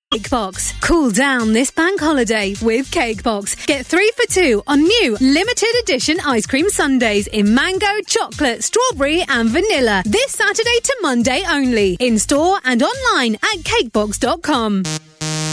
Cakebox. Cool down this bank holiday with Cakebox. Get 3 for 2 on new limited edition ice cream sundaes in mango, chocolate, strawberry and vanilla. This Saturday to Monday only. In store and online at cakebox.com.